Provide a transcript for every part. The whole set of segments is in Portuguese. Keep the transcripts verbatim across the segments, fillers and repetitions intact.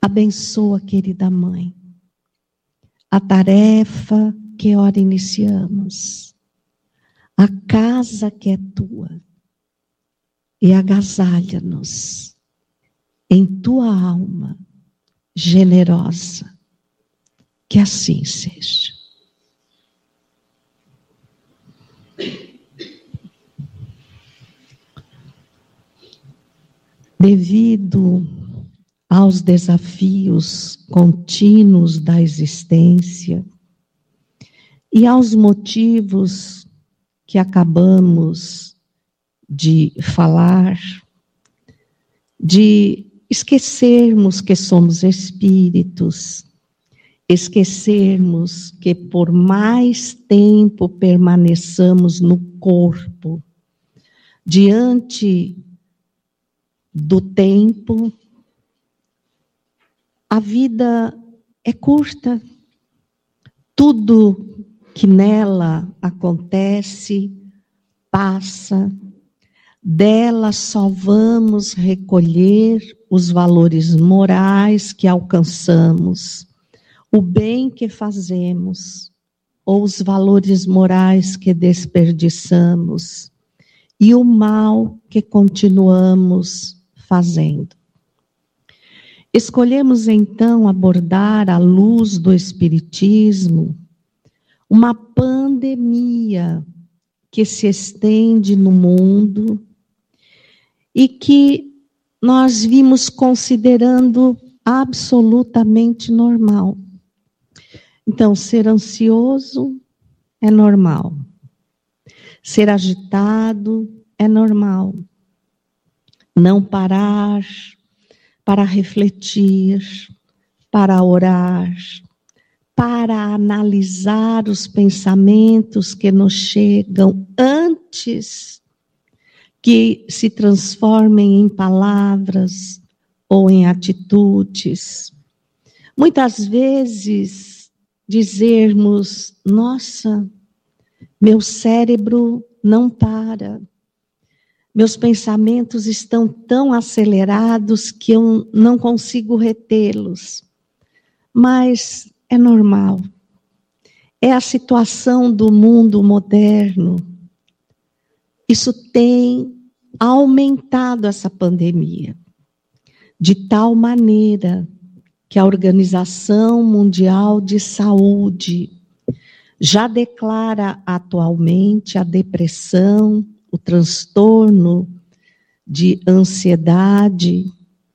Abençoa, querida mãe, a tarefa que ora iniciamos, a casa que é tua, e agasalha-nos em tua alma generosa. Que assim seja. Devido aos desafios contínuos da existência e aos motivos que acabamos de falar, de esquecermos que somos espíritos, esquecermos que por mais tempo permaneçamos no corpo, diante do tempo, a vida é curta. Tudo que nela acontece, passa. Dela só vamos recolher os valores morais que alcançamos, o bem que fazemos, ou os valores morais que desperdiçamos, e o mal que continuamos fazendo. Escolhemos então abordar, à luz do Espiritismo, uma pandemia que se estende no mundo e que nós vimos considerando absolutamente normal. Então, ser ansioso é normal. Ser agitado é normal. Não parar para refletir, para orar, para analisar os pensamentos que nos chegam antes que se transformem em palavras ou em atitudes. Muitas vezes dizermos, nossa, meu cérebro não para, meus pensamentos estão tão acelerados que eu não consigo retê-los. Mas é normal. É a situação do mundo moderno. Isso tem aumentado essa pandemia, de tal maneira que a Organização Mundial de Saúde já declara atualmente a depressão, o transtorno de ansiedade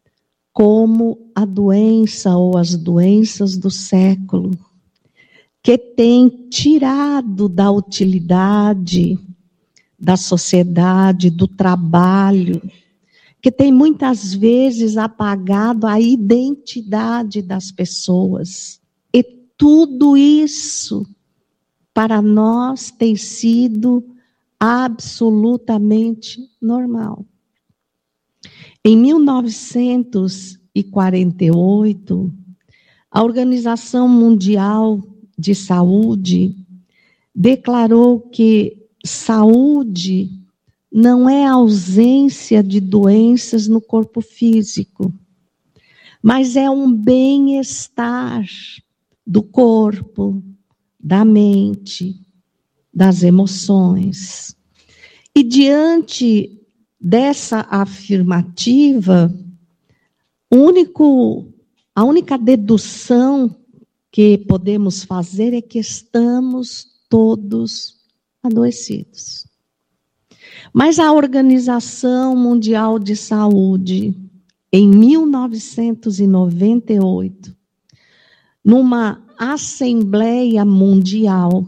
como a doença ou as doenças do século, que tem tirado da utilidade da sociedade, do trabalho, que tem muitas vezes apagado a identidade das pessoas. E tudo isso, para nós, tem sido absolutamente normal. Em mil novecentos e quarenta e oito, a Organização Mundial de Saúde declarou que saúde não é ausência de doenças no corpo físico, mas é um bem-estar do corpo, da mente, das emoções. E diante dessa afirmativa, o único, a única dedução que podemos fazer é que estamos todos adoecidos. Mas a Organização Mundial de Saúde, em mil novecentos e noventa e oito, numa Assembleia Mundial,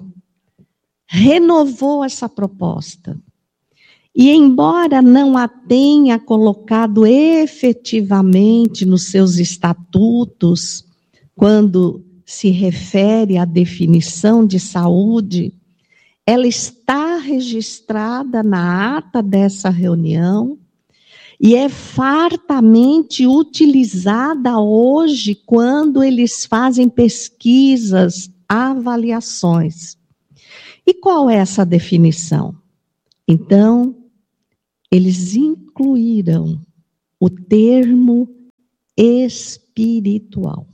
renovou essa proposta. E embora não a tenha colocado efetivamente nos seus estatutos, quando se refere à definição de saúde, ela está registrada na ata dessa reunião e é fartamente utilizada hoje quando eles fazem pesquisas, avaliações. E qual é essa definição? Então, eles incluíram o termo espiritual.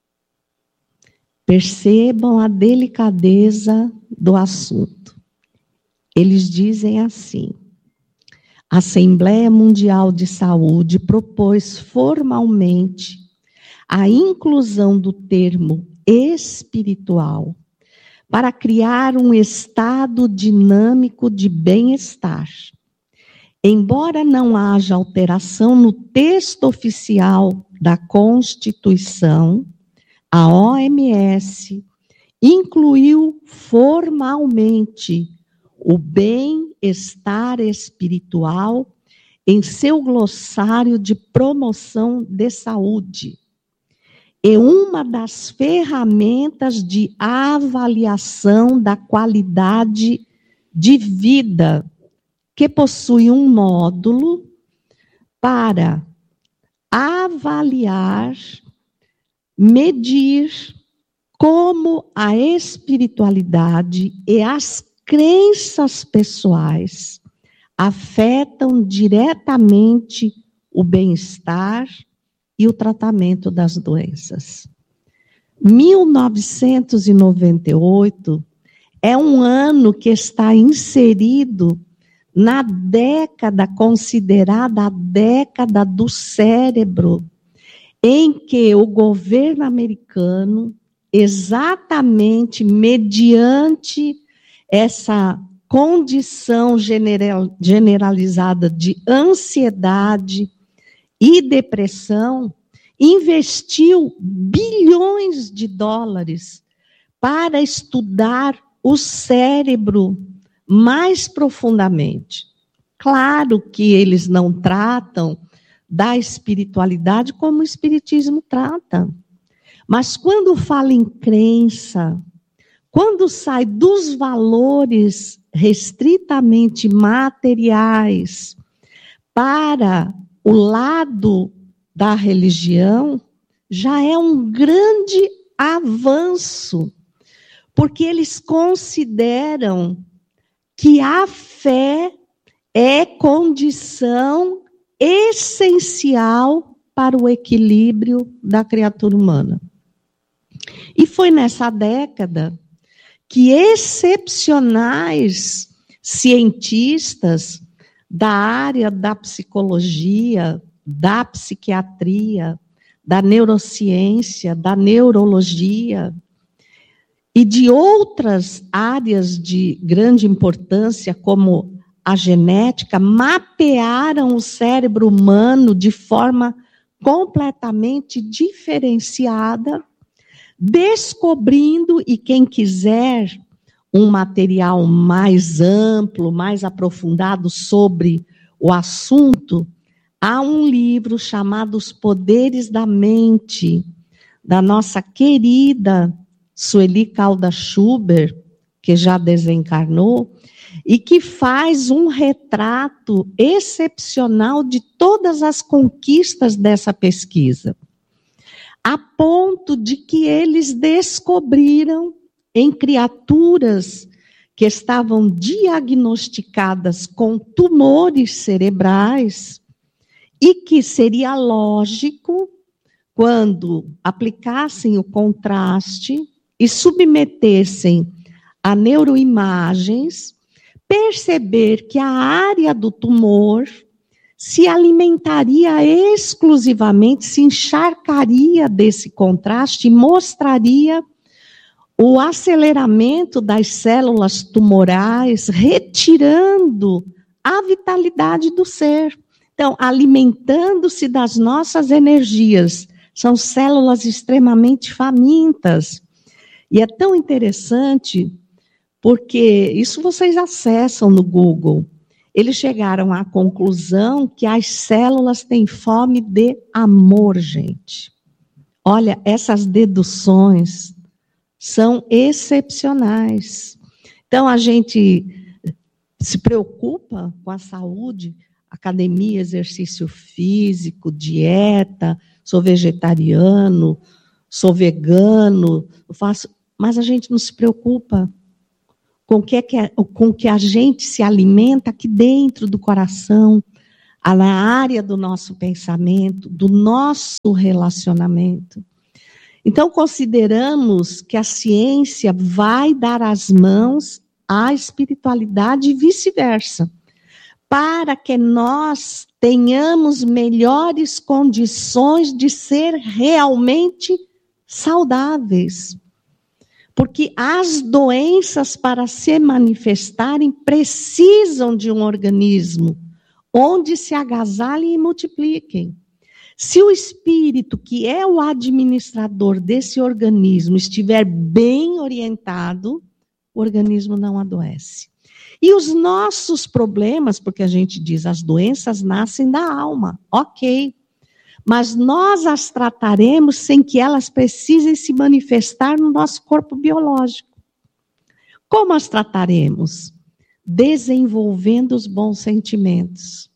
Percebam a delicadeza do assunto. Eles dizem assim: a Assembleia Mundial de Saúde propôs formalmente a inclusão do termo espiritual para criar um estado dinâmico de bem-estar. Embora não haja alteração no texto oficial da Constituição, a O M S incluiu formalmente o bem-estar espiritual em seu glossário de promoção de saúde. É uma das ferramentas de avaliação da qualidade de vida, que possui um módulo para avaliar, medir como a espiritualidade e as crenças pessoais afetam diretamente o bem-estar e o tratamento das doenças. mil novecentos e noventa e oito é um ano que está inserido na década considerada a década do cérebro, em que o governo americano, exatamente mediante essa condição general, generalizada de ansiedade e depressão, investiu bilhões de dólares para estudar o cérebro mais profundamente. Claro que eles não tratam da espiritualidade como o espiritismo trata. Mas quando fala em crença, quando sai dos valores restritamente materiais para o lado da religião, já é um grande avanço, porque eles consideram que a fé é condição essencial para o equilíbrio da criatura humana. E foi nessa década que excepcionais cientistas da área da psicologia, da psiquiatria, da neurociência, da neurologia e de outras áreas de grande importância, como a genética, mapearam o cérebro humano de forma completamente diferenciada, descobrindo, e quem quiser um material mais amplo, mais aprofundado sobre o assunto, há um livro chamado Os Poderes da Mente, da nossa querida Sueli Caldas Schubert, que já desencarnou, e que faz um retrato excepcional de todas as conquistas dessa pesquisa, a ponto de que eles descobriram em criaturas que estavam diagnosticadas com tumores cerebrais e que seria lógico, quando aplicassem o contraste e submetessem a neuroimagens, perceber que a área do tumor se alimentaria exclusivamente, se encharcaria desse contraste e mostraria o aceleramento das células tumorais, retirando a vitalidade do ser. Então, alimentando-se das nossas energias, são células extremamente famintas. E é tão interessante, porque isso vocês acessam no Google. Eles chegaram à conclusão que as células têm fome de amor, gente. Olha, essas deduções são excepcionais. Então, a gente se preocupa com a saúde, academia, exercício físico, dieta, sou vegetariano, sou vegano, eu faço, mas a gente não se preocupa com o que, é que, com que a gente se alimenta aqui dentro do coração, na área do nosso pensamento, do nosso relacionamento. Então, consideramos que a ciência vai dar as mãos à espiritualidade e vice-versa, para que nós tenhamos melhores condições de ser realmente saudáveis. Porque as doenças, para se manifestarem, precisam de um organismo onde se agasalhem e multipliquem. Se o espírito, que é o administrador desse organismo, estiver bem orientado, o organismo não adoece. E os nossos problemas, porque a gente diz, as doenças nascem da alma, ok. Mas nós as trataremos sem que elas precisem se manifestar no nosso corpo biológico. Como as trataremos? Desenvolvendo os bons sentimentos,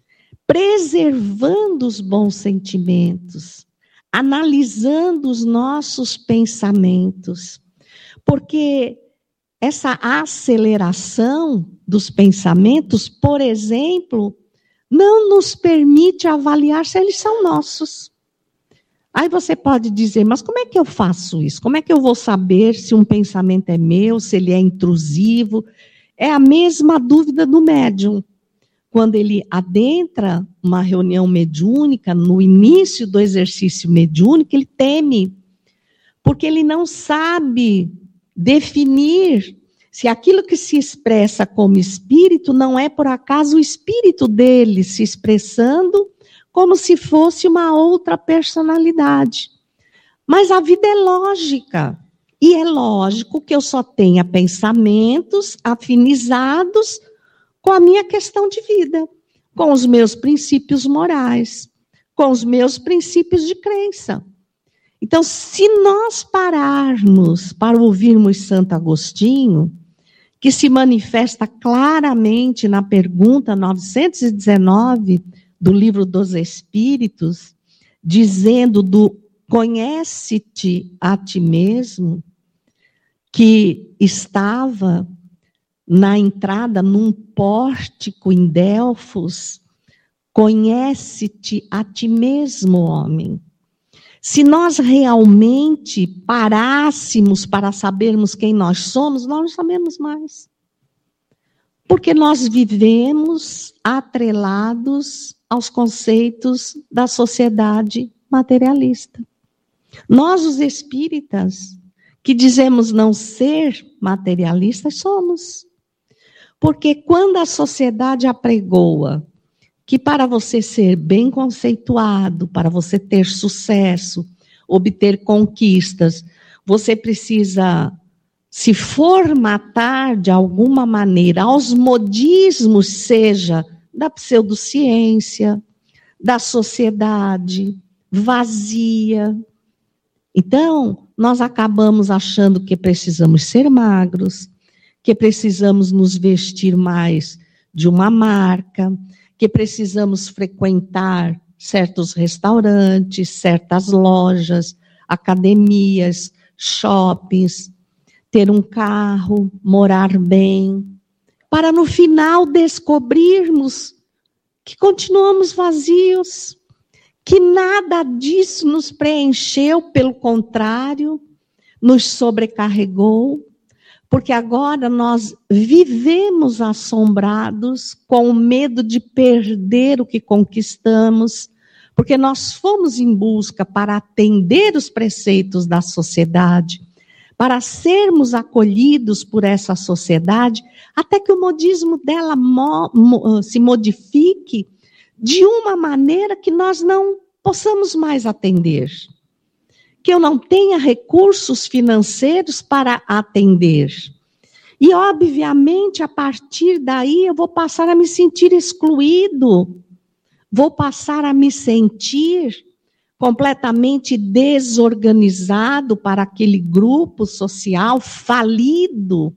preservando os bons sentimentos, analisando os nossos pensamentos, porque essa aceleração dos pensamentos, por exemplo, não nos permite avaliar se eles são nossos. Aí você pode dizer, mas como é que eu faço isso? Como é que eu vou saber se um pensamento é meu, se ele é intrusivo? É a mesma dúvida do médium. Quando ele adentra uma reunião mediúnica, no início do exercício mediúnico, ele teme, porque ele não sabe definir se aquilo que se expressa como espírito não é, por acaso, o espírito dele se expressando como se fosse uma outra personalidade. Mas a vida é lógica. E é lógico que eu só tenha pensamentos afinizados com a minha questão de vida, com os meus princípios morais, com os meus princípios de crença. Então, se nós pararmos para ouvirmos Santo Agostinho, que se manifesta claramente na pergunta novecentos e dezenove do Livro dos Espíritos, dizendo do conhece-te a ti mesmo, que estava na entrada num pórtico em Delfos, conhece-te a ti mesmo, homem. Se nós realmente parássemos para sabermos quem nós somos, nós não sabemos mais. Porque nós vivemos atrelados aos conceitos da sociedade materialista. Nós, os espíritas, que dizemos não ser materialistas, somos. Porque quando a sociedade apregoa que para você ser bem conceituado, para você ter sucesso, obter conquistas, você precisa se formatar de alguma maneira aos modismos, seja da pseudociência, da sociedade vazia. Então, nós acabamos achando que precisamos ser magros, que precisamos nos vestir mais de uma marca, que precisamos frequentar certos restaurantes, certas lojas, academias, shoppings, ter um carro, morar bem, para no final descobrirmos que continuamos vazios, que nada disso nos preencheu, pelo contrário, nos sobrecarregou, porque agora nós vivemos assombrados com o medo de perder o que conquistamos, porque nós fomos em busca para atender os preceitos da sociedade, para sermos acolhidos por essa sociedade, até que o modismo dela mo- mo- se modifique de uma maneira que nós não possamos mais atender. Que eu não tenha recursos financeiros para atender. E, obviamente, a partir daí, eu vou passar a me sentir excluído, vou passar a me sentir completamente desorganizado para aquele grupo social falido.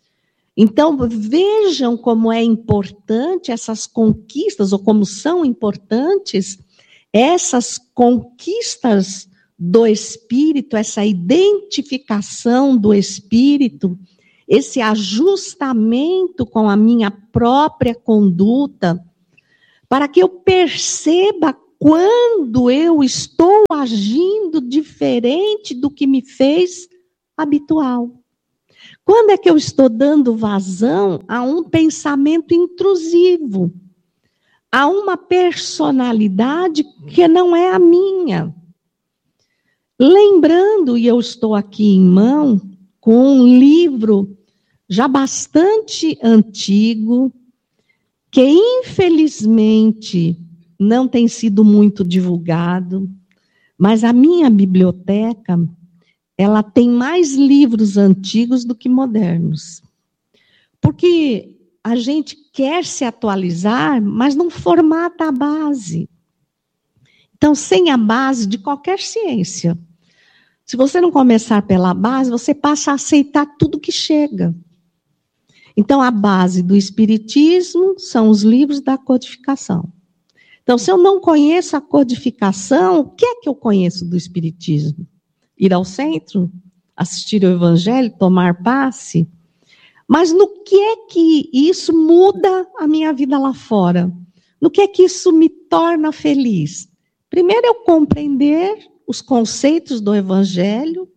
Então, vejam como é importante essas conquistas, ou como são importantes essas conquistas do espírito, essa identificação do espírito, esse ajustamento com a minha própria conduta, para que eu perceba quando eu estou agindo diferente do que me fez habitual. Quando é que eu estou dando vazão a um pensamento intrusivo, a uma personalidade que não é a minha? Lembrando, e eu estou aqui em mão, com um livro já bastante antigo, que infelizmente não tem sido muito divulgado, mas a minha biblioteca, ela tem mais livros antigos do que modernos. Porque a gente quer se atualizar, mas não formata a base. Então, sem a base de qualquer ciência, se você não começar pela base, você passa a aceitar tudo que chega. Então, a base do espiritismo são os livros da codificação. Então, se eu não conheço a codificação, o que é que eu conheço do espiritismo? Ir ao centro, assistir ao evangelho, tomar passe? Mas no que é que isso muda a minha vida lá fora? No que é que isso me torna feliz? Primeiro, eu compreender os conceitos do evangelho,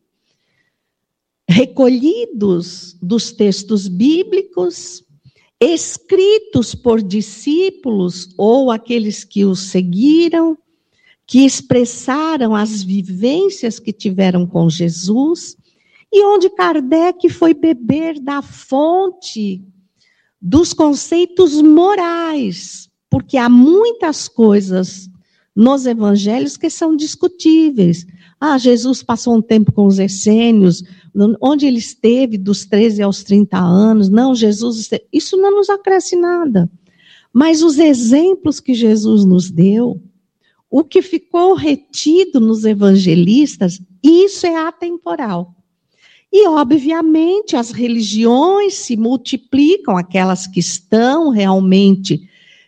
recolhidos dos textos bíblicos, escritos por discípulos ou aqueles que os seguiram, que expressaram as vivências que tiveram com Jesus, e onde Kardec foi beber da fonte dos conceitos morais, porque há muitas coisas nos evangelhos que são discutíveis. Ah, Jesus passou um tempo com os essênios, onde ele esteve dos treze aos trinta anos. Não, Jesus esteve... Isso não nos acresce nada. Mas os exemplos que Jesus nos deu, o que ficou retido nos evangelistas, isso é atemporal. E, obviamente, as religiões se multiplicam, aquelas que estão realmente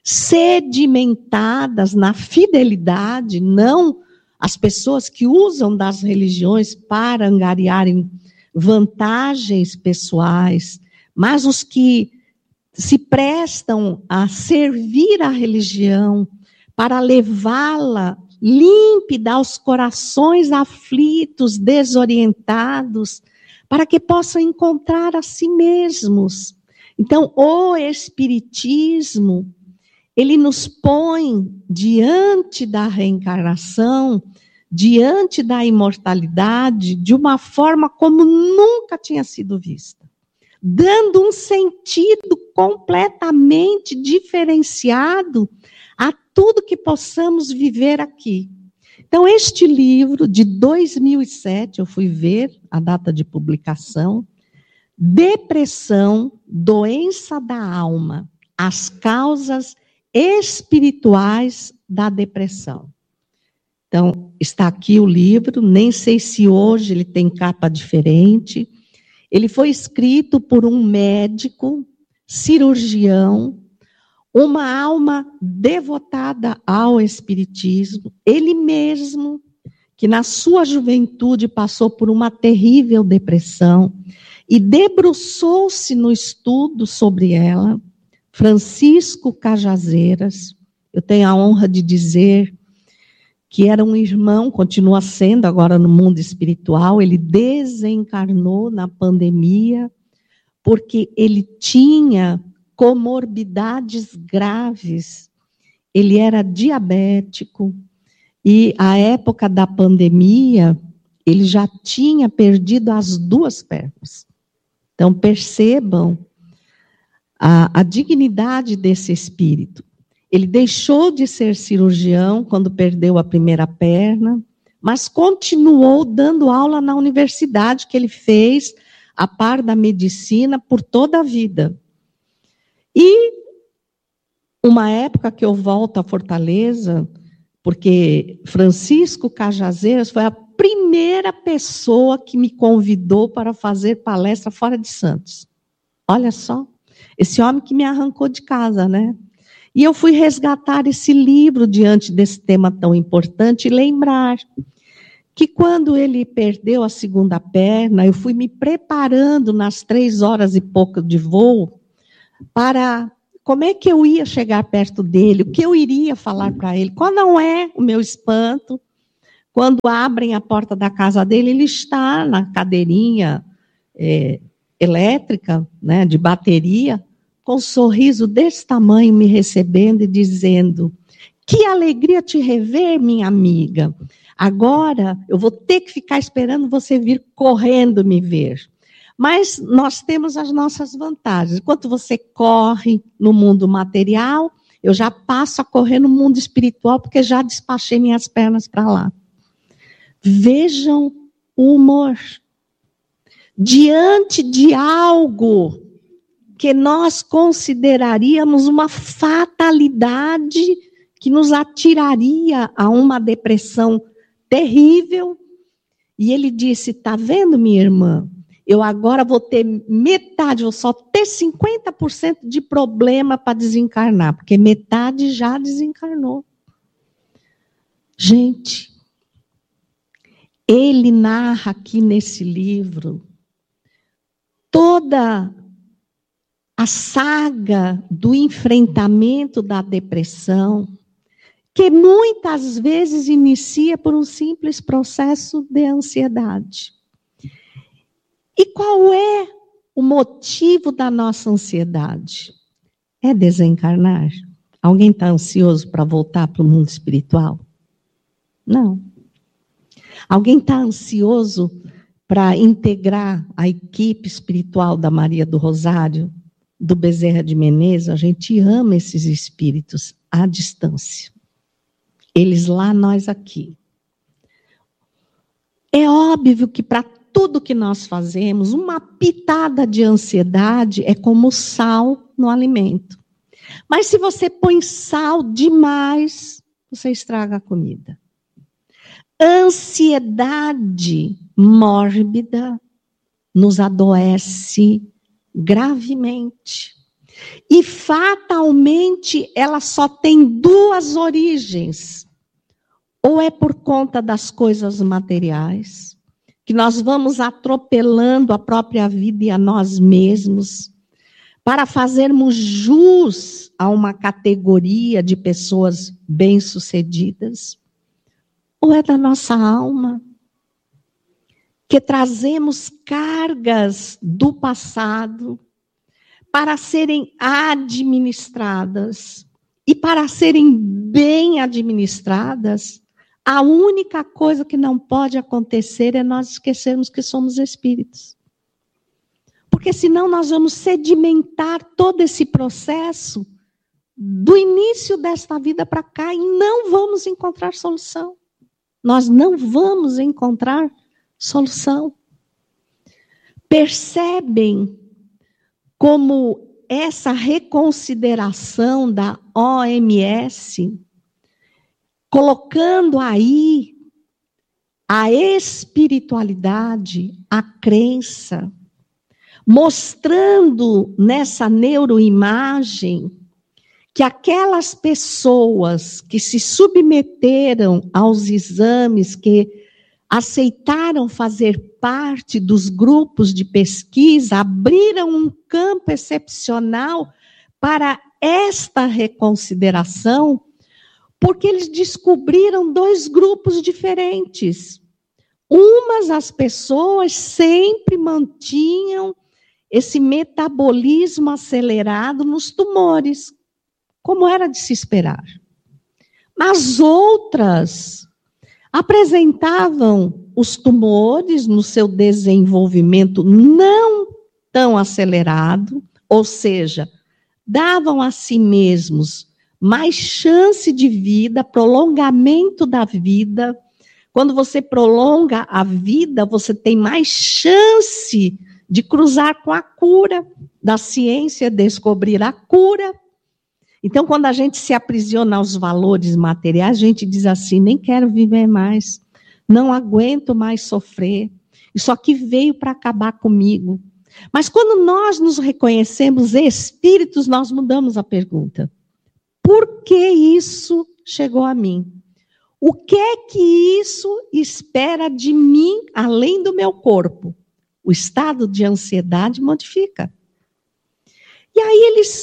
sedimentadas na fidelidade, não as pessoas que usam das religiões para angariarem vantagens pessoais, mas os que se prestam a servir a religião para levá-la límpida aos corações aflitos, desorientados, para que possam encontrar a si mesmos. Então, o Espiritismo, ele nos põe diante da reencarnação, diante da imortalidade, de uma forma como nunca tinha sido vista, dando um sentido completamente diferenciado a tudo que possamos viver aqui. Então, este livro, de dois mil e sete, eu fui ver a data de publicação, Depressão, Doença da Alma, as causas espirituais da depressão. Então, está aqui o livro, nem sei se hoje ele tem capa diferente. Ele foi escrito por um médico, cirurgião, uma alma devotada ao espiritismo, ele mesmo, que na sua juventude passou por uma terrível depressão e debruçou-se no estudo sobre ela, Francisco Cajazeiras. Eu tenho a honra de dizer que era um irmão, continua sendo agora no mundo espiritual, ele desencarnou na pandemia, porque ele tinha comorbidades graves, ele era diabético, e à época da pandemia, ele já tinha perdido as duas pernas. Então, percebam a, a dignidade desse espírito. Ele deixou de ser cirurgião quando perdeu a primeira perna, mas continuou dando aula na universidade, que ele fez a par da medicina por toda a vida. E uma época que eu volto a Fortaleza, porque Francisco Cajazeiras foi a primeira pessoa que me convidou para fazer palestra fora de Santos. Olha só, esse homem que me arrancou de casa, né? E eu fui resgatar esse livro diante desse tema tão importante e lembrar que quando ele perdeu a segunda perna, eu fui me preparando nas três horas e pouco de voo para como é que eu ia chegar perto dele? O que eu iria falar para ele? Qual não é o meu espanto? Quando abrem a porta da casa dele, ele está na cadeirinha é, elétrica, né, de bateria, com um sorriso desse tamanho, me recebendo e dizendo: que alegria te rever, minha amiga. Agora eu vou ter que ficar esperando você vir correndo me ver. Mas nós temos as nossas vantagens. Enquanto você corre no mundo material, eu já passo a correr no mundo espiritual, porque já despachei minhas pernas para lá. Vejam o humor. Diante de algo que nós consideraríamos uma fatalidade, que nos atiraria a uma depressão terrível, e ele disse: está vendo, minha irmã? Eu agora vou ter metade, vou só ter cinquenta por cento de problema para desencarnar, porque metade já desencarnou. Gente, ele narra aqui nesse livro toda a saga do enfrentamento da depressão, que muitas vezes inicia por um simples processo de ansiedade. E qual é o motivo da nossa ansiedade? É desencarnar? Alguém está ansioso para voltar para o mundo espiritual? Não. Alguém está ansioso para integrar a equipe espiritual da Maria do Rosário, do Bezerra de Menezes? A gente ama esses espíritos à distância. Eles lá, nós aqui. É óbvio que para tudo que nós fazemos, uma pitada de ansiedade é como sal no alimento. Mas se você põe sal demais, você estraga a comida. Ansiedade mórbida nos adoece gravemente. E fatalmente ela só tem duas origens. Ou é por conta das coisas materiais, que nós vamos atropelando a própria vida e a nós mesmos, para fazermos jus a uma categoria de pessoas bem-sucedidas, ou é da nossa alma, que trazemos cargas do passado para serem administradas, e para serem bem administradas, a única coisa que não pode acontecer é nós esquecermos que somos espíritos. Porque senão nós vamos sedimentar todo esse processo do início desta vida para cá e não vamos encontrar solução. Nós não vamos encontrar solução. Percebem como essa reconsideração da O M S, colocando aí a espiritualidade, a crença, mostrando nessa neuroimagem que aquelas pessoas que se submeteram aos exames, que aceitaram fazer parte dos grupos de pesquisa, abriram um campo excepcional para esta reconsideração, porque eles descobriram dois grupos diferentes. Umas, as pessoas sempre mantinham esse metabolismo acelerado nos tumores, como era de se esperar. Mas outras apresentavam os tumores no seu desenvolvimento não tão acelerado, ou seja, davam a si mesmos mais chance de vida, prolongamento da vida. Quando você prolonga a vida, você tem mais chance de cruzar com a cura, da ciência descobrir a cura. Então, quando a gente se aprisiona aos valores materiais, a gente diz assim: nem quero viver mais, não aguento mais sofrer, isso aqui veio para acabar comigo. Mas quando nós nos reconhecemos espíritos, nós mudamos a pergunta: por que isso chegou a mim? O que é que isso espera de mim, além do meu corpo? O estado de ansiedade modifica. E aí eles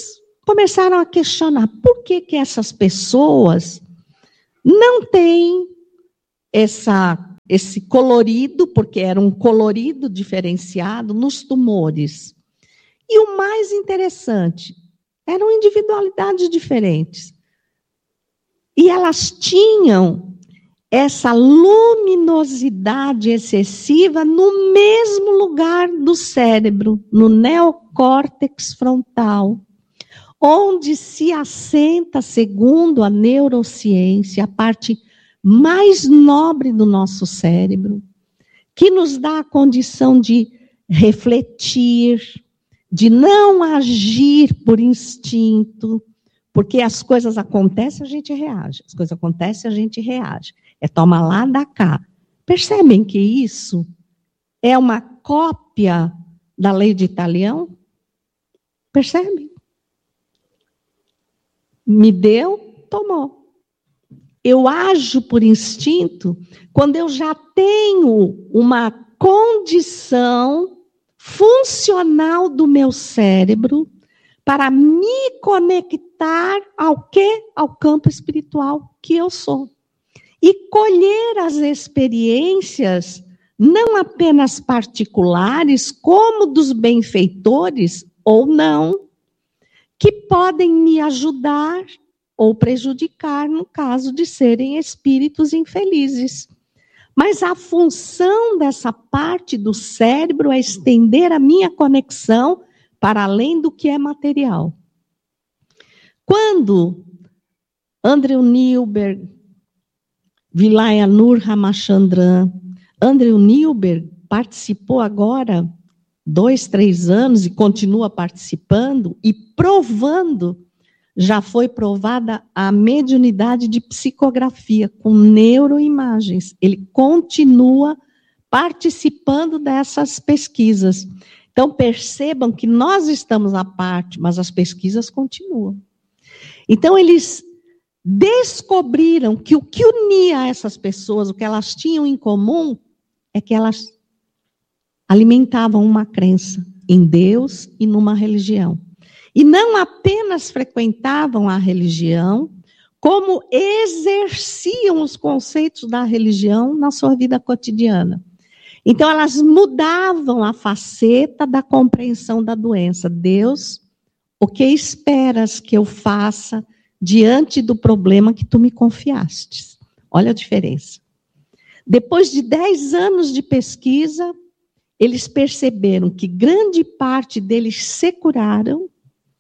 começaram a questionar por que que essas pessoas não têm essa, esse colorido, porque era um colorido diferenciado nos tumores. E o mais interessante, eram individualidades diferentes. E elas tinham essa luminosidade excessiva no mesmo lugar do cérebro, no neocórtex frontal, onde se assenta, segundo a neurociência, a parte mais nobre do nosso cérebro, que nos dá a condição de refletir, de não agir por instinto, porque as coisas acontecem, a gente reage. As coisas acontecem, a gente reage. É toma lá, dá cá. Percebem que isso é uma cópia da lei de Italião? Percebem? Me deu, tomou. Eu ajo por instinto quando eu já tenho uma condição funcional do meu cérebro para me conectar ao quê? Ao campo espiritual que eu sou. E colher as experiências, não apenas particulares, como dos benfeitores, ou não, que podem me ajudar ou prejudicar no caso de serem espíritos infelizes. Mas a função dessa parte do cérebro é estender a minha conexão para além do que é material. Quando Andrew Newberg, Vilayanur Ramachandran, Andrew Newberg participou agora dois, três anos e continua participando e provando, já foi provada a mediunidade de psicografia com neuroimagens. Ele continua participando dessas pesquisas. Então, percebam que nós estamos à parte, mas as pesquisas continuam. Então, eles descobriram que o que unia essas pessoas, o que elas tinham em comum, é que elas alimentavam uma crença em Deus e numa religião. E não apenas frequentavam a religião, como exerciam os conceitos da religião na sua vida cotidiana. Então, elas mudavam a faceta da compreensão da doença. Deus, o que esperas que eu faça diante do problema que tu me confiastes? Olha a diferença. Depois de dez anos de pesquisa, eles perceberam que grande parte deles se curaram,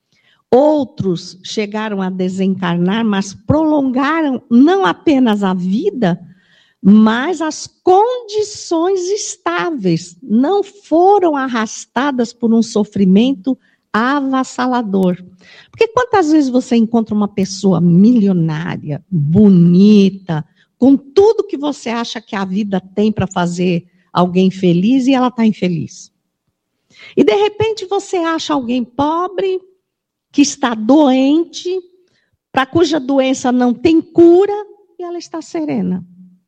outros chegaram a desencarnar, mas prolongaram não apenas a vida, mas as condições estáveis, não foram arrastadas por um sofrimento avassalador. Porque quantas vezes você encontra uma pessoa milionária, bonita, com tudo que você acha que a vida tem para fazer alguém feliz e ela está infeliz. E de repente você acha alguém pobre, que está doente, para cuja doença não tem cura, e ela está serena.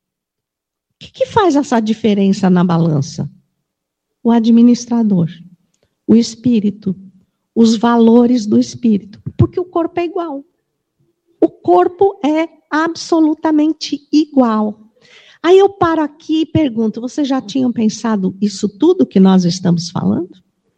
O que, que faz essa diferença na balança? O administrador, o espírito, os valores do espírito. Porque o corpo é igual. O corpo é absolutamente igual. Aí eu paro aqui e pergunto, vocês já tinham pensado isso tudo que nós estamos falando?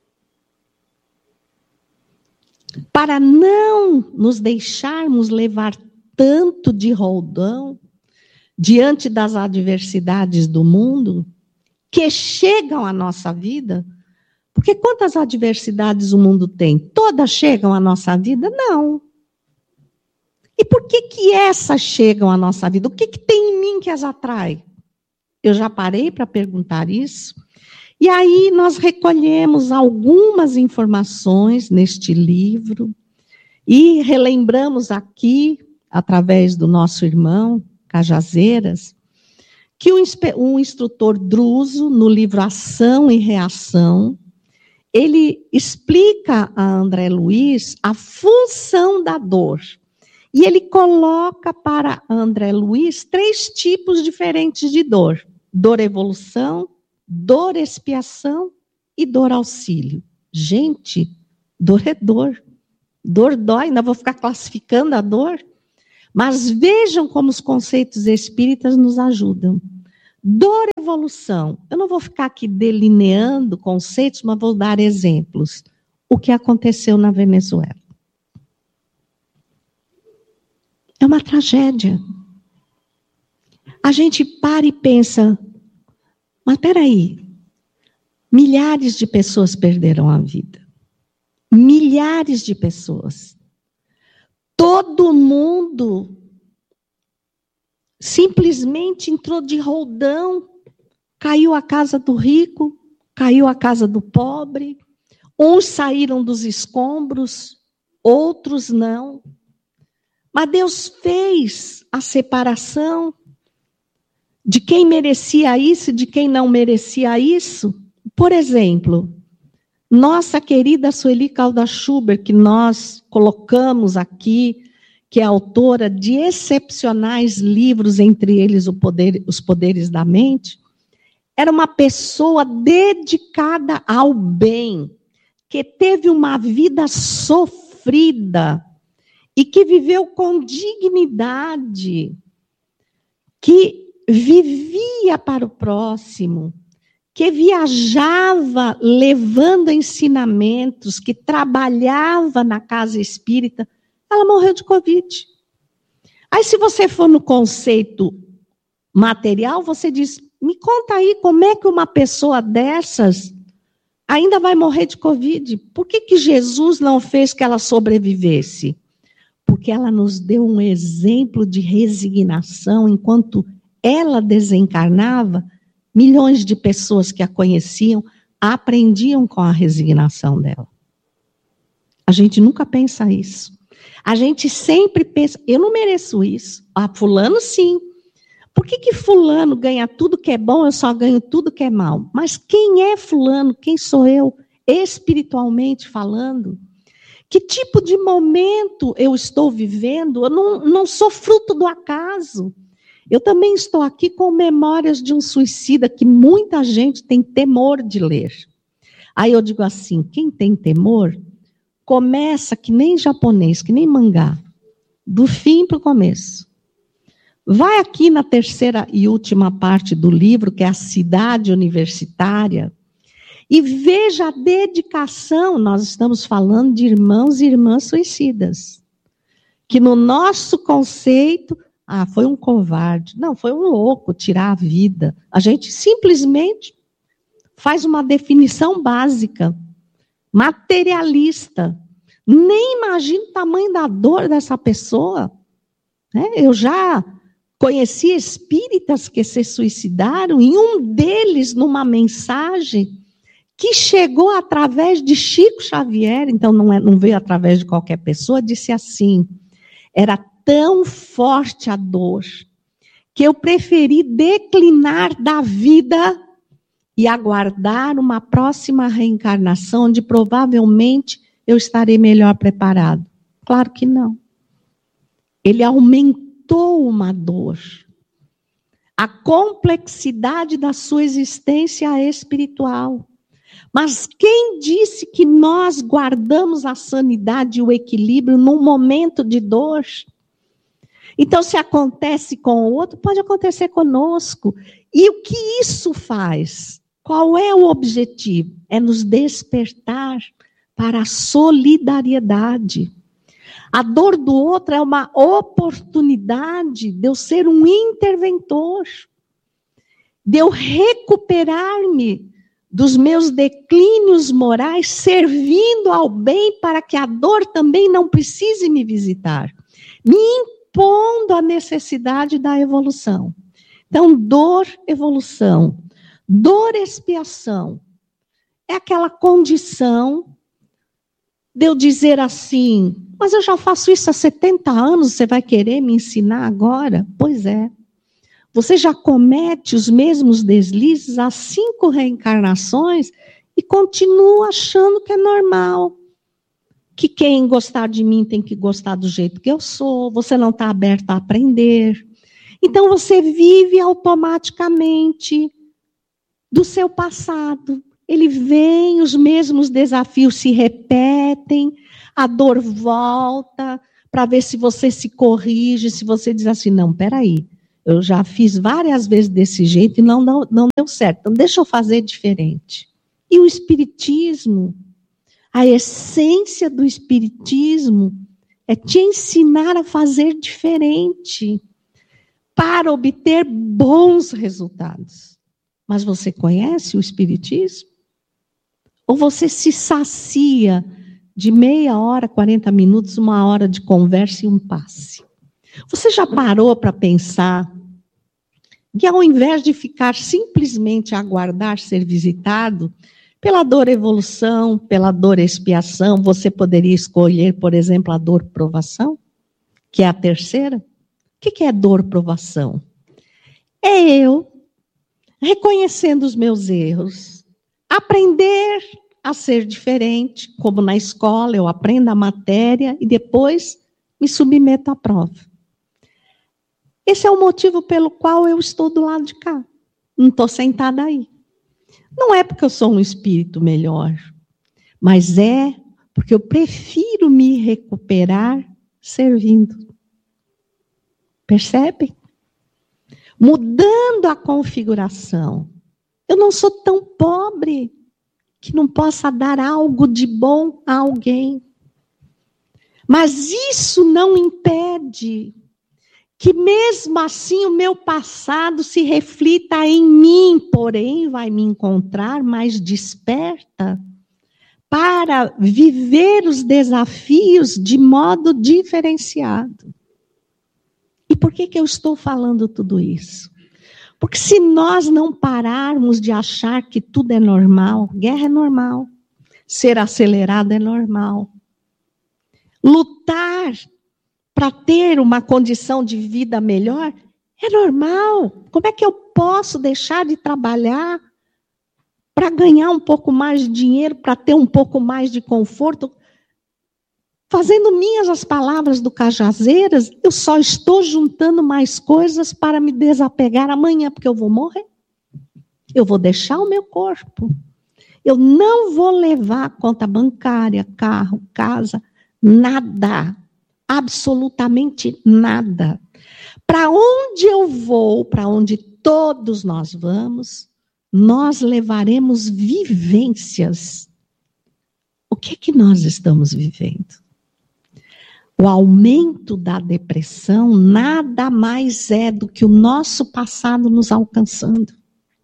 Para não nos deixarmos levar tanto de roldão diante das adversidades do mundo que chegam à nossa vida, porque quantas adversidades o mundo tem? Todas chegam à nossa vida? Não. E por que que essas chegam à nossa vida? O que que tem em mim que as atrai? Eu já parei para perguntar isso. E aí nós recolhemos algumas informações neste livro e relembramos aqui, através do nosso irmão Cajazeiras, que um, um instrutor druso, no livro Ação e Reação, ele explica a André Luiz a função da dor. E ele coloca para André Luiz três tipos diferentes de dor. Dor evolução, dor expiação e dor auxílio. Gente, dor é dor. Dor dói, ainda vou ficar classificando a dor. Mas vejam como os conceitos espíritas nos ajudam. Dor e evolução. Eu não vou ficar aqui delineando conceitos, mas vou dar exemplos. O que aconteceu na Venezuela. É uma tragédia. A gente para e pensa, mas peraí, milhares de pessoas perderam a vida. Milhares de pessoas. Todo mundo simplesmente entrou de roldão, caiu a casa do rico, caiu a casa do pobre, uns saíram dos escombros, outros não. Mas Deus fez a separação de quem merecia isso e de quem não merecia isso. Por exemplo, nossa querida Sueli Caldas Schubert, que nós colocamos aqui, que é autora de excepcionais livros, entre eles o Poder, Os Poderes da Mente, era uma pessoa dedicada ao bem, que teve uma vida sofrida e que viveu com dignidade, que vivia para o próximo, que viajava levando ensinamentos, que trabalhava na casa espírita, ela morreu de Covid. Aí, se você for no conceito material, você diz, me conta aí como é que uma pessoa dessas ainda vai morrer de Covid. Por que que Jesus não fez que ela sobrevivesse? Porque ela nos deu um exemplo de resignação. Enquanto ela desencarnava, milhões de pessoas que a conheciam aprendiam com a resignação dela. A gente nunca pensa isso. A gente sempre pensa, eu não mereço isso. Ah, fulano sim. Por que que fulano ganha tudo que é bom, eu só ganho tudo que é mal? Mas quem é fulano? Quem sou eu? Espiritualmente falando? Que tipo de momento eu estou vivendo? Eu não, não sou fruto do acaso. Eu também estou aqui com memórias de um suicida que muita gente tem temor de ler. Aí eu digo assim, quem tem temor, começa que nem japonês, que nem mangá, do fim para o começo. Vai aqui na terceira e última parte do livro, que é a cidade universitária, e veja a dedicação, nós estamos falando de irmãos e irmãs suicidas, que no nosso conceito, ah, foi um covarde, não, foi um louco tirar a vida. A gente simplesmente faz uma definição básica, materialista. Nem imagina o tamanho da dor dessa pessoa. Né? Eu já conheci espíritas que se suicidaram, e um deles, numa mensagem que chegou através de Chico Xavier, então não, é, não veio através de qualquer pessoa, disse assim, era tão forte a dor, que eu preferi declinar da vida e aguardar uma próxima reencarnação, onde provavelmente eu estarei melhor preparado. Claro que não. Ele aumentou uma dor. A complexidade da sua existência espiritual. Mas quem disse que nós guardamos a sanidade e o equilíbrio num momento de dor? Então, se acontece com o outro, pode acontecer conosco. E o que isso faz? Qual é o objetivo? É nos despertar para a solidariedade. A dor do outro é uma oportunidade de eu ser um interventor, de eu recuperar-me dos meus declínios morais, servindo ao bem para que a dor também não precise me visitar, me impondo a necessidade da evolução. Então, dor, evolução, dor, expiação, é aquela condição de eu dizer assim, mas eu já faço isso há setenta anos, você vai querer me ensinar agora? Pois é. Você já comete os mesmos deslizes há cinco reencarnações e continua achando que é normal. Que quem gostar de mim tem que gostar do jeito que eu sou. Você não está aberto a aprender. Então você vive automaticamente do seu passado. Ele vem, os mesmos desafios se repetem. a dor volta, para ver se você se corrige, se você diz assim, não, peraí, eu já fiz várias vezes desse jeito e não, não, não deu certo, então deixa eu fazer diferente. E o Espiritismo, a essência do Espiritismo é te ensinar a fazer diferente para obter bons resultados. Mas você conhece o Espiritismo? Ou você se sacia de meia hora, quarenta minutos, uma hora de conversa e um passe? Você já parou para pensar que ao invés de ficar simplesmente a aguardar ser visitado, pela dor evolução, pela dor expiação, você poderia escolher, por exemplo, a dor provação, que é a terceira? O que é dor provação? É eu reconhecendo os meus erros, aprender a ser diferente, como na escola, eu aprendo a matéria e depois me submeto à prova. Esse é o motivo pelo qual eu estou do lado de cá. Não estou sentada aí. Não é porque eu sou um espírito melhor, mas é porque eu prefiro me recuperar servindo. Percebem? Mudando a configuração. Eu não sou tão pobre que não possa dar algo de bom a alguém. Mas isso não impede que mesmo assim o meu passado se reflita em mim, porém vai me encontrar mais desperta para viver os desafios de modo diferenciado. E por que que eu estou falando tudo isso? Porque se nós não pararmos de achar que tudo é normal, guerra é normal, ser acelerado é normal, lutar para ter uma condição de vida melhor é normal. Como é que eu posso deixar de trabalhar para ganhar um pouco mais de dinheiro, para ter um pouco mais de conforto? Fazendo minhas as palavras do Cajazeiras, eu só estou juntando mais coisas para me desapegar amanhã, porque eu vou morrer. Eu vou deixar o meu corpo. Eu não vou levar conta bancária, carro, casa, nada. Absolutamente nada. Para onde eu vou, para onde todos nós vamos, nós levaremos vivências. O que é que nós estamos vivendo? O aumento da depressão nada mais é do que o nosso passado nos alcançando.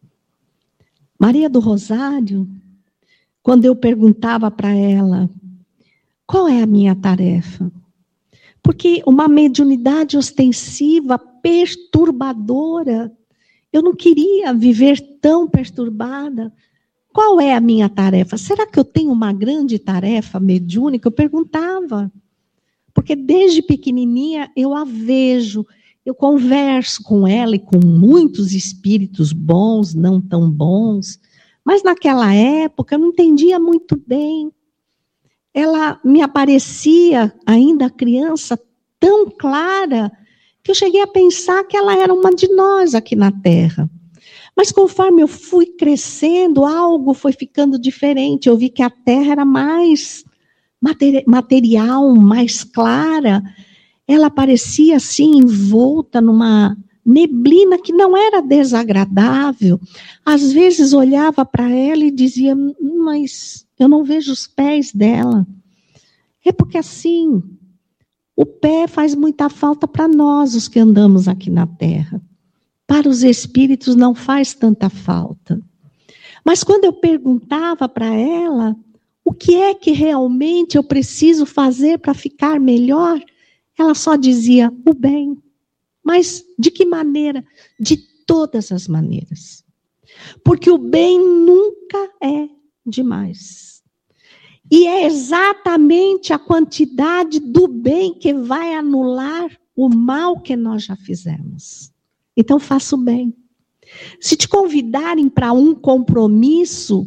Maria do Rosário, quando eu perguntava para ela, qual é a minha tarefa? Porque uma mediunidade ostensiva, perturbadora, eu não queria viver tão perturbada. Qual é a minha tarefa? Será que eu tenho uma grande tarefa mediúnica? Eu perguntava. Porque desde pequenininha eu a vejo, eu converso com ela e com muitos espíritos bons, não tão bons. Mas naquela época eu não entendia muito bem. Ela me aparecia, ainda criança, tão clara, que eu cheguei a pensar que ela era uma de nós aqui na Terra. Mas conforme eu fui crescendo, algo foi ficando diferente. Eu vi que a Terra era mais material, mais clara. Ela parecia assim, envolta numa neblina que não era desagradável. Às vezes olhava para ela e dizia, mas eu não vejo os pés dela. É porque assim, o pé faz muita falta para nós, os que andamos aqui na Terra. Para os espíritos não faz tanta falta. Mas quando eu perguntava para ela, o que é que realmente eu preciso fazer para ficar melhor? Ela só dizia, o bem. Mas de que maneira? De todas as maneiras. Porque o bem nunca é demais. E é exatamente a quantidade do bem que vai anular o mal que nós já fizemos. Então faça o bem. Se te convidarem para um compromisso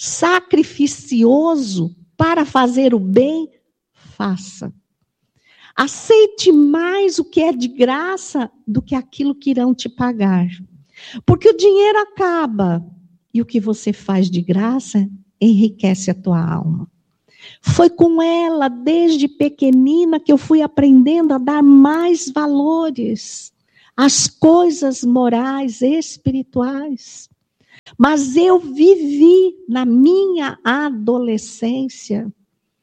sacrificioso para fazer o bem, faça. Aceite mais o que é de graça do que aquilo que irão te pagar. Porque o dinheiro acaba e o que você faz de graça enriquece a tua alma. Foi com ela, desde pequenina, que eu fui aprendendo a dar mais valores às coisas morais, espirituais. Mas eu vivi na minha adolescência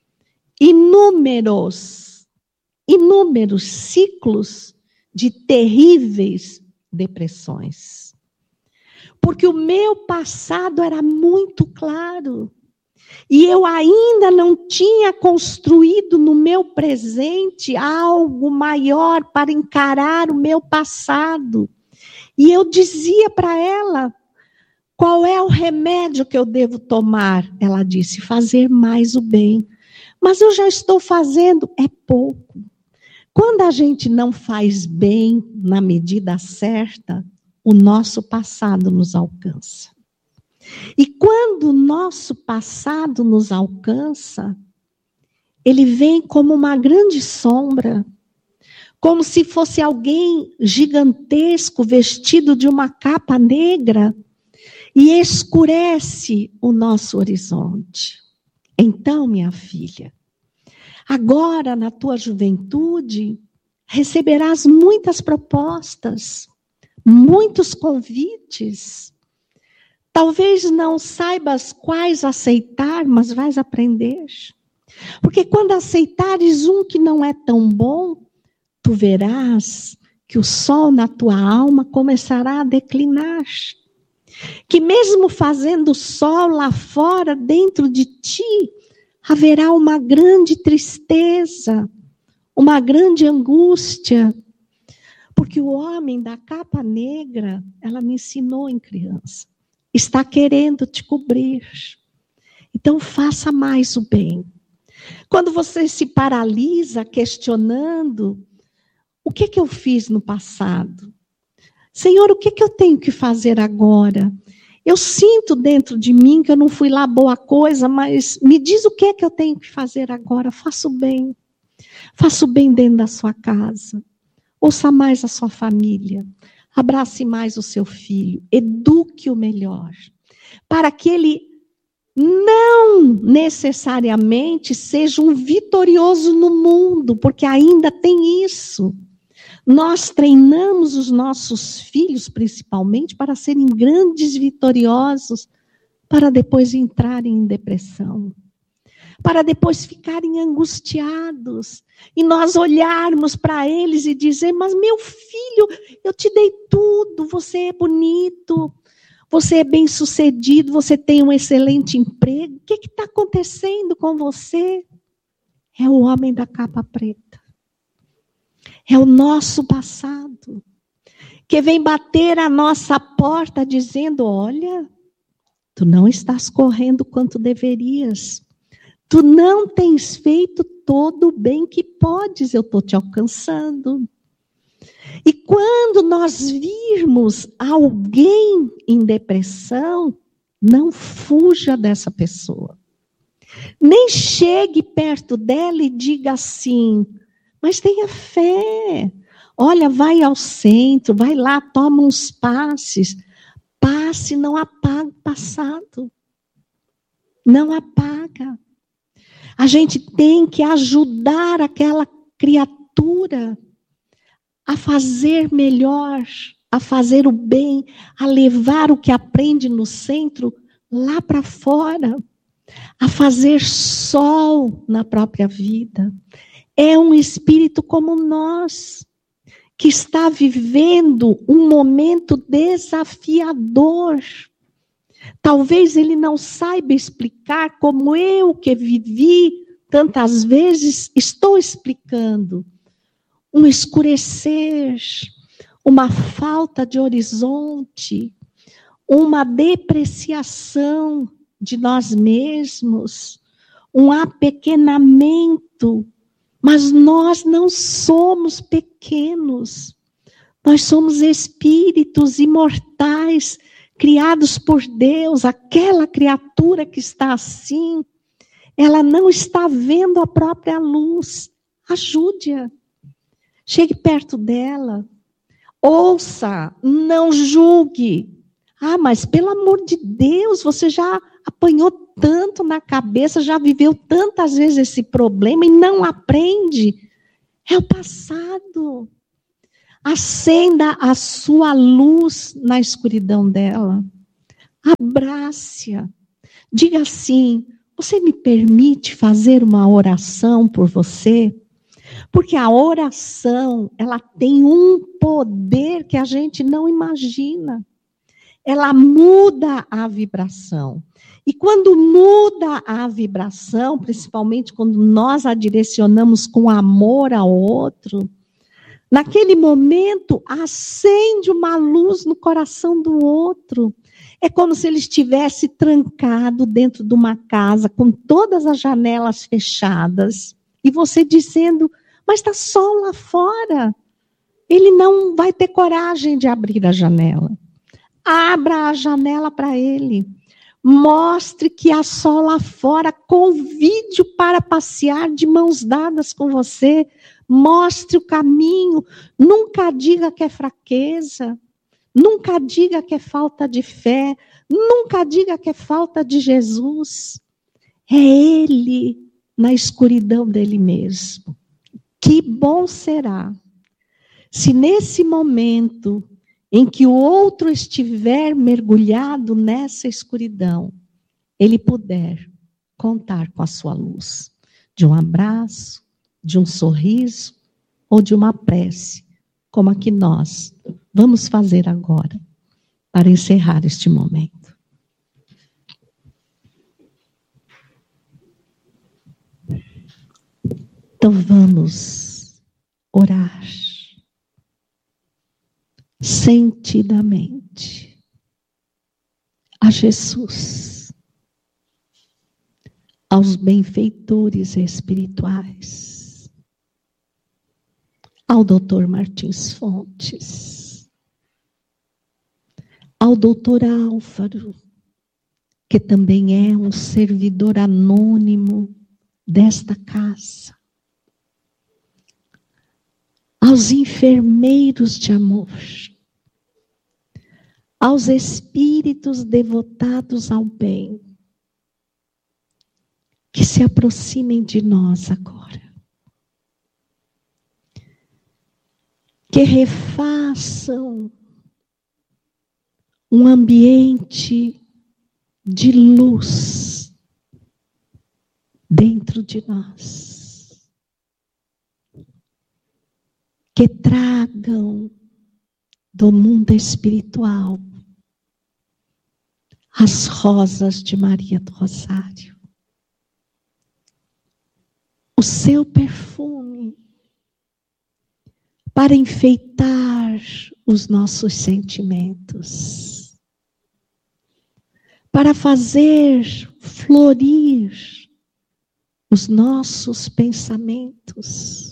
inúmeros, inúmeros ciclos de terríveis depressões. Porque o meu passado era muito claro. E eu ainda não tinha construído no meu presente algo maior para encarar o meu passado. E eu dizia para ela, qual é o remédio que eu devo tomar? Ela disse, fazer mais o bem. Mas eu já estou fazendo, é pouco. Quando a gente não faz bem na medida certa, o nosso passado nos alcança. E quando o nosso passado nos alcança, ele vem como uma grande sombra, como se fosse alguém gigantesco vestido de uma capa negra e escurece o nosso horizonte. Então, minha filha, agora na tua juventude, receberás muitas propostas, muitos convites. Talvez não saibas quais aceitar, mas vais aprender. Porque quando aceitares um que não é tão bom, tu verás que o sol na tua alma começará a declinar. Que mesmo fazendo sol lá fora, dentro de ti, haverá uma grande tristeza, uma grande angústia. Porque o homem da capa negra, ela me ensinou em criança, está querendo te cobrir. Então, faça mais o bem. Quando você se paralisa questionando, o que, que eu fiz no passado? Senhor, o que, que eu tenho que fazer agora? Eu sinto dentro de mim que eu não fui lá boa coisa, mas me diz o que é que eu tenho que fazer agora. Faça o bem. Faça o bem dentro da sua casa. Ouça mais a sua família. Abrace mais o seu filho, eduque-o melhor, para que ele não necessariamente seja um vitorioso no mundo, porque ainda tem isso. Nós treinamos os nossos filhos, principalmente, para serem grandes vitoriosos, para depois entrarem em depressão, para depois ficarem angustiados, e nós olharmos para eles e dizer, mas meu filho, eu te dei tudo, você é bonito, você é bem-sucedido, você tem um excelente emprego, o que está acontecendo com você? É o homem da capa preta. É o nosso passado, que vem bater a nossa porta dizendo, olha, tu não estás correndo quanto deverias, tu não tens feito todo o bem que podes, eu estou te alcançando. E quando nós virmos alguém em depressão, não fuja dessa pessoa. Nem chegue perto dela e diga assim, mas tenha fé. Olha, vai ao centro, vai lá, toma uns passes. Passe não apaga o passado. Não apaga. A gente tem que ajudar aquela criatura a fazer melhor, a fazer o bem, a levar o que aprende no centro lá para fora, a fazer sol na própria vida. É um espírito como nós, que está vivendo um momento desafiador. Talvez ele não saiba explicar como eu, que vivi tantas vezes, estou explicando. Um escurecer, uma falta de horizonte, uma depreciação de nós mesmos, um apequenamento. Mas nós não somos pequenos. Nós somos espíritos imortais, criados por Deus. Aquela criatura que está assim, ela não está vendo a própria luz. Ajude-a. Chegue perto dela. Ouça, não julgue. Ah, mas pelo amor de Deus, você já apanhou tanto na cabeça, já viveu tantas vezes esse problema e não aprende. É o passado. Acenda a sua luz na escuridão dela. Abrace-a. Diga assim: você me permite fazer uma oração por você? Porque a oração, ela tem um poder que a gente não imagina. Ela muda a vibração. E quando muda a vibração, principalmente quando nós a direcionamos com amor ao outro, naquele momento acende uma luz no coração do outro. É como se ele estivesse trancado dentro de uma casa com todas as janelas fechadas e você dizendo: mas está sol lá fora. Ele não vai ter coragem de abrir a janela. Abra a janela para ele. Mostre que há sol lá fora. Convide-o para passear de mãos dadas com você. Mostre o caminho. Nunca diga que é fraqueza. Nunca diga que é falta de fé. Nunca diga que é falta de Jesus. É Ele na escuridão dele mesmo. Que bom será se nesse momento em que o outro estiver mergulhado nessa escuridão, ele puder contar com a sua luz, de um abraço, de um sorriso ou de uma prece, como a que nós vamos fazer agora, para encerrar este momento. Então vamos orar sentidamente a Jesus, aos benfeitores espirituais, ao doutor Martins Fontes, ao doutor Álvaro, que também é um servidor anônimo desta casa, aos enfermeiros de amor, aos espíritos devotados ao bem, que se aproximem de nós agora, que refaçam um ambiente de luz dentro de nós, que tragam do mundo espiritual as rosas de Maria do Rosário, o seu perfume, para enfeitar os nossos sentimentos, para fazer florir os nossos pensamentos,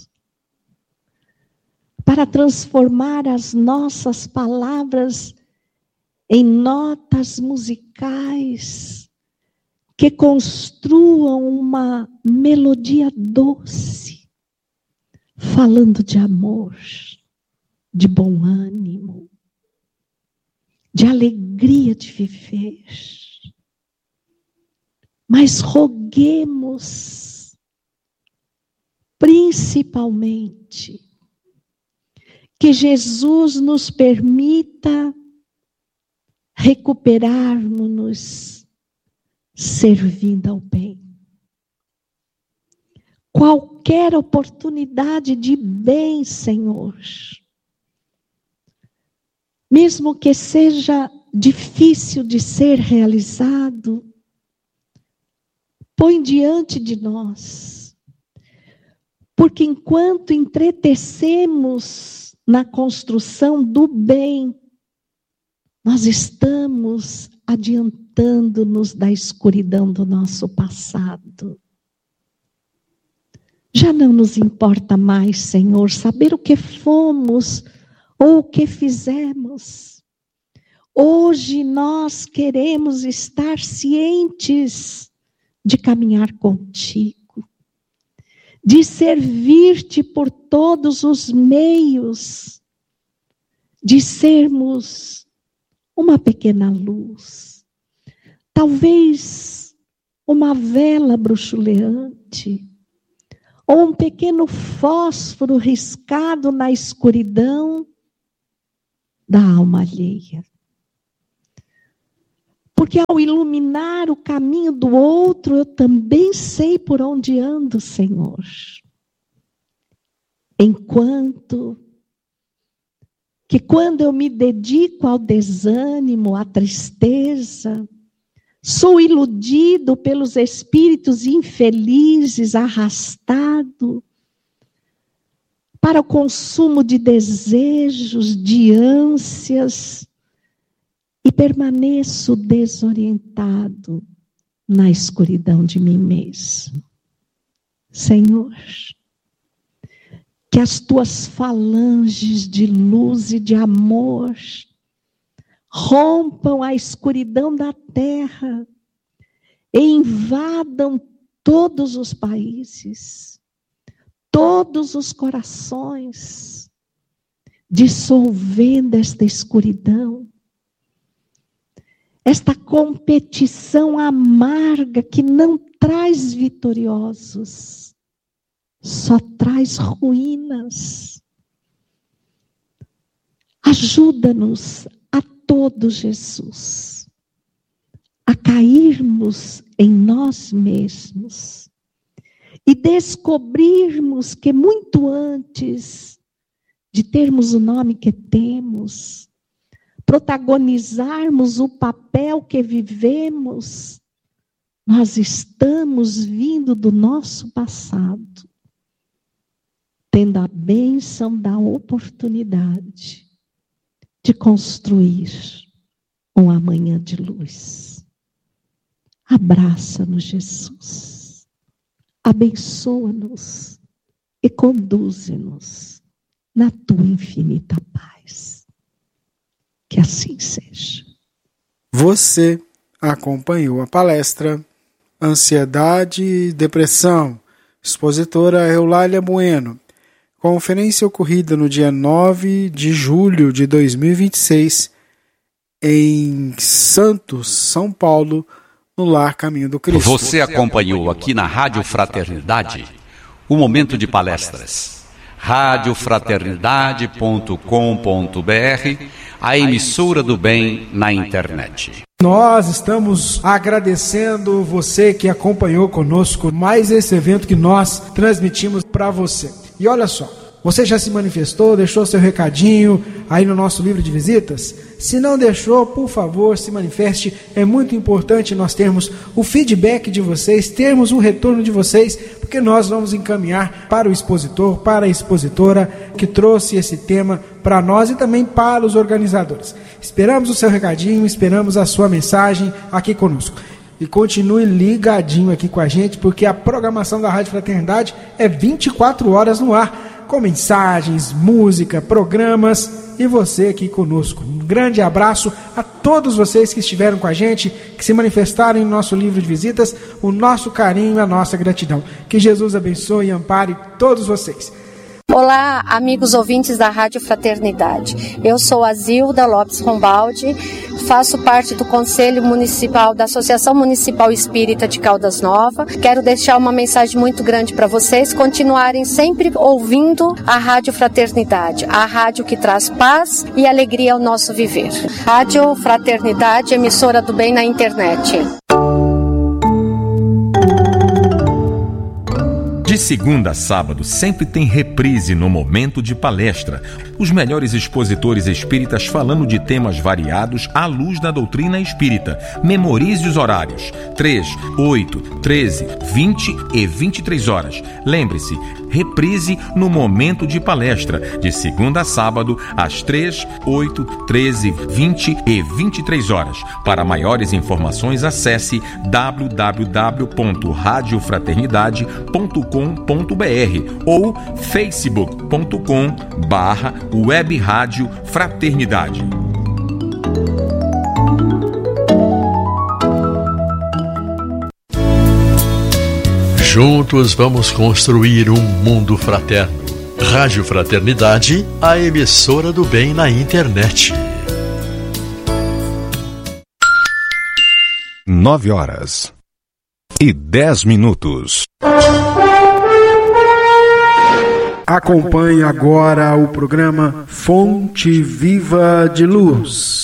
para transformar as nossas palavras em notas musicais que construam uma melodia doce, falando de amor, de bom ânimo, de alegria de viver. Mas roguemos, principalmente, que Jesus nos permita recuperarmos-nos servindo ao bem. Qualquer oportunidade de bem, Senhor, mesmo que seja difícil de ser realizado, põe diante de nós. Porque enquanto entretecemos na construção do bem, nós estamos adiantando-nos da escuridão do nosso passado. Já não nos importa mais, Senhor, saber o que fomos ou o que fizemos. Hoje nós queremos estar cientes de caminhar contigo, de servir-te por todos os meios, de sermos uma pequena luz, talvez uma vela bruxuleante, ou um pequeno fósforo riscado na escuridão da alma alheia. Porque ao iluminar o caminho do outro, eu também sei por onde ando, Senhor. Enquanto que quando eu me dedico ao desânimo, à tristeza, sou iludido pelos espíritos infelizes, arrastado para o consumo de desejos, de ânsias, e permaneço desorientado na escuridão de mim mesmo. Senhor, que as tuas falanges de luz e de amor rompam a escuridão da terra e invadam todos os países, todos os corações, dissolvendo esta escuridão, esta competição amarga que não traz vitoriosos, só traz ruínas. Ajuda-nos a todos, Jesus, a cairmos em nós mesmos e descobrirmos que muito antes de termos o nome que temos, protagonizarmos o papel que vivemos, nós estamos vindo do nosso passado, tendo a bênção da oportunidade de construir um amanhã de luz. Abraça-nos, Jesus. Abençoa-nos e conduze-nos na tua infinita paz. Que assim seja. Você acompanhou a palestra Ansiedade e Depressão, expositora Eulália Bueno. Conferência ocorrida no dia nove de julho de dois mil e vinte e seis, em Santos, São Paulo, no Lar Caminho do Cristo. Você acompanhou aqui na Rádio Fraternidade o momento de palestras. rádio fraternidade ponto com ponto b r, a emissora do bem na internet. Nós estamos agradecendo você que acompanhou conosco mais esse evento que nós transmitimos para você. E olha só, você já se manifestou, deixou seu recadinho aí no nosso livro de visitas? Se não deixou, por favor, se manifeste. É muito importante nós termos o feedback de vocês, termos o retorno de vocês, porque nós vamos encaminhar para o expositor, para a expositora que trouxe esse tema para nós e também para os organizadores. Esperamos o seu recadinho, esperamos a sua mensagem aqui conosco. E continue ligadinho aqui com a gente, porque a programação da Rádio Fraternidade é vinte e quatro horas no ar, com mensagens, música, programas e você aqui conosco. Um grande abraço a todos vocês que estiveram com a gente, que se manifestaram no nosso livro de visitas, o nosso carinho e a nossa gratidão. Que Jesus abençoe e ampare todos vocês. Olá, amigos ouvintes da Rádio Fraternidade. Eu sou a Zilda Lopes Rombaldi, faço parte do Conselho Municipal da Associação Municipal Espírita de Caldas Novas. Quero deixar uma mensagem muito grande para vocês continuarem sempre ouvindo a Rádio Fraternidade, a rádio que traz paz e alegria ao nosso viver. Rádio Fraternidade, emissora do bem na internet. De segunda a sábado, sempre tem reprise no momento de palestra. Os melhores expositores espíritas falando de temas variados à luz da doutrina espírita. Memorize os horários: três, oito, treze, vinte e vinte e três horas. Lembre-se, reprise no momento de palestra, de segunda a sábado, às três, oito, treze, vinte e vinte e três horas. Para maiores informações, acesse w w w ponto rádio fraternidade ponto com ponto b r ou facebook ponto com barra web rádio fraternidade. Juntos vamos construir um mundo fraterno. Rádio Fraternidade, a emissora do bem na internet. nove horas e dez minutos. Acompanhe agora o programa Fonte Viva de Luz.